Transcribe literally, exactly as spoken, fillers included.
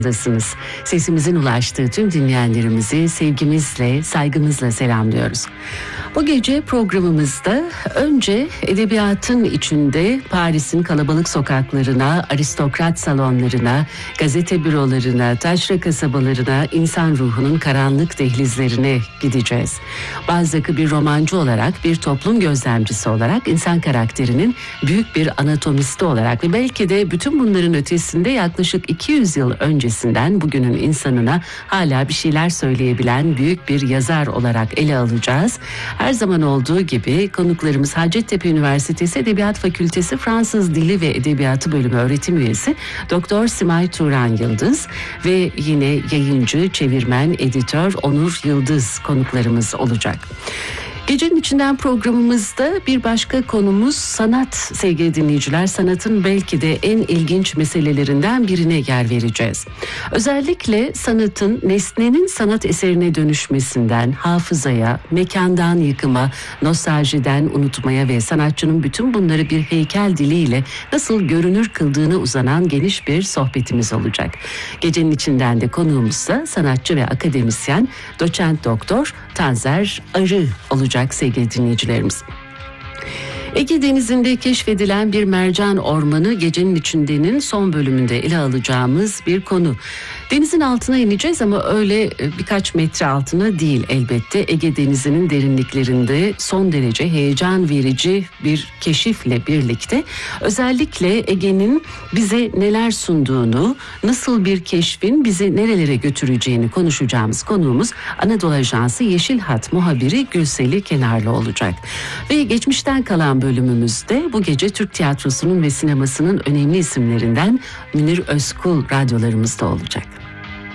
Radyo'dasınız. Sesimizin ulaştığı tüm dinleyenlerimizi sevgimizle, saygımızla selamlıyoruz. Bu gece programımızda önce edebiyatın içinde Paris'in kalabalık sokaklarına, aristokrat salonlarına, gazete bürolarına, taşra kasabalarına, insan ruhunun karanlık dehlizlerine gideceğiz. Balzac'ı bir romancı olarak, bir toplum gözlemcisi olarak, insan karakterinin büyük bir anatomisti olarak ve belki de bütün bunların ötesinde yaklaşık iki yüz yıl öncesinden bugünün insanına hala bir şeyler söyleyebilen büyük bir yazar olarak ele alacağız. Her zaman olduğu gibi konuklarımız Hacettepe Üniversitesi Edebiyat Fakültesi Fransız Dili ve Edebiyatı Bölümü öğretim üyesi Doktor Simay Turan Yıldız ve yine yayıncı, çevirmen, editör Onur Yıldız konuklarımız olacak. Gecenin içinden programımızda bir başka konumuz sanat sevgili dinleyiciler. Sanatın belki de en ilginç meselelerinden birine yer vereceğiz. Özellikle sanatın nesnenin sanat eserine dönüşmesinden hafızaya, mekandan yıkıma, nostaljiden unutmaya ve sanatçının bütün bunları bir heykel diliyle nasıl görünür kıldığına uzanan geniş bir sohbetimiz olacak. Gecenin içinden de konuğumuzsa sanatçı ve akademisyen doçent doktor Tanzer Arı olacak sevgili dinleyicilerimiz. Ege Denizi'nde keşfedilen bir mercan ormanı gecenin içindenin son bölümünde ele alacağımız bir konu. Denizin altına ineceğiz ama öyle birkaç metre altına değil elbette. Ege Denizi'nin derinliklerinde son derece heyecan verici bir keşifle birlikte özellikle Ege'nin bize neler sunduğunu, nasıl bir keşfin bizi nerelere götüreceğini konuşacağımız konuğumuz Anadolu Ajansı Yeşil Hat muhabiri Gülseli Kenarlı olacak. Ve geçmişten kalan bölümümüzde bu gece Türk tiyatrosunun ve sinemasının önemli isimlerinden Münir Özkul radyolarımızda olacak.